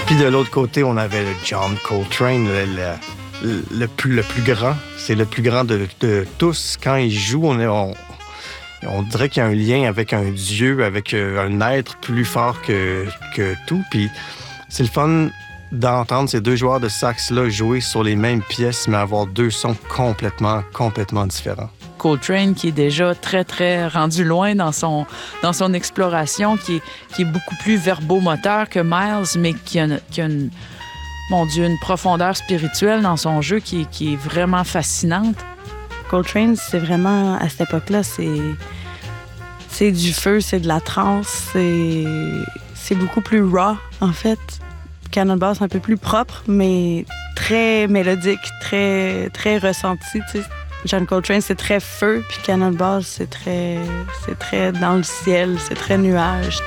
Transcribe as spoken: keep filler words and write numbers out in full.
Puis de l'autre côté, on avait le John Coltrane, le, le, le, plus, le plus grand. C'est le plus grand de, de tous. Quand il joue, on, est, on, on dirait qu'il y a un lien avec un dieu, avec un être plus fort que, que tout. Puis c'est le fun d'entendre ces deux joueurs de sax-là jouer sur les mêmes pièces, mais avoir deux sons complètement, complètement différents. Coltrane, qui est déjà très, très rendu loin dans son, dans son exploration, qui est, qui est beaucoup plus verbomoteur que Miles, mais qui a, qui a une, mon Dieu, une profondeur spirituelle dans son jeu qui, qui est vraiment fascinante. Coltrane, c'est vraiment, à cette époque-là, c'est, c'est du feu, c'est de la trance, c'est, c'est beaucoup plus raw, en fait. Cannonball, c'est un peu plus propre, mais très mélodique, très, très ressenti, tu sais. John Coltrane, c'est très feu, puis Cannonball, c'est très, c'est très dans le ciel, c'est très nuage.